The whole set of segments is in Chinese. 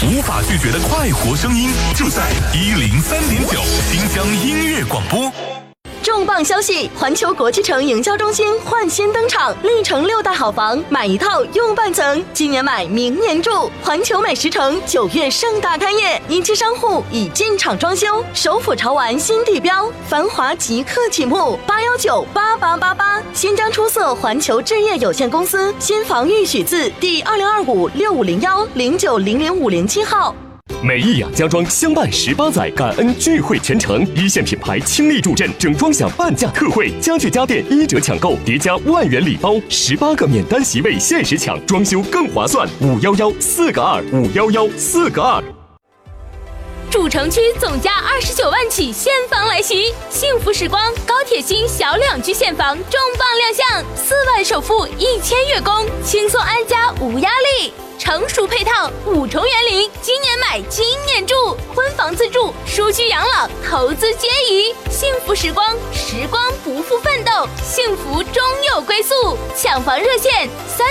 无法拒绝的快活声音，就在103.9新疆音乐广播。 重磅消息！环球国际城营销中心焕新登场，历城6大好房，买一套用半层，今年买明年住。环球美食城9月盛大开业，一期商户已进场装修，首府潮玩新地标，繁华即刻启幕，8198888。新疆出色环球置业有限公司新房预许字第20256501090057号。 美意雅家装相伴18载，感恩聚会全程，一线品牌倾力助阵，整装享半价特惠，家具家电1折抢购，叠加万元礼包，18个免单席位限时抢，装修更划算，511-4个2，511-4个2。 主城区总价29万起现房来袭，幸福时光高铁新小两居现房重磅亮相，4万首付1000月供，轻松安家无压力。成熟配套5重园林，今年买今年住，婚房自住，舒居养老，投资皆宜。幸福时光，时光不负奋斗，幸福终有归宿。抢房热线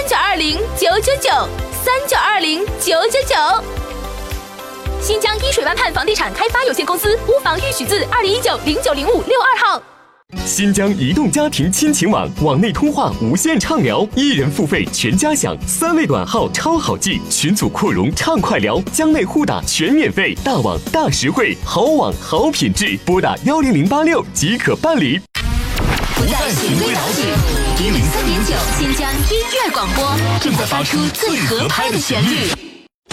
3920-999，3920-999。新疆依水湾畔房地产开发有限公司屋房预许字2019-090562号。 新疆移动家庭亲情网，网内通话无限畅聊，1人付费全家享，3位短号超好记，群组扩容畅快聊，疆内互打全免费，大网大实惠，好网好品质，拨打10086即可办理。 不再循规蹈矩，103.9新疆音乐广播正在发出最合拍的旋律。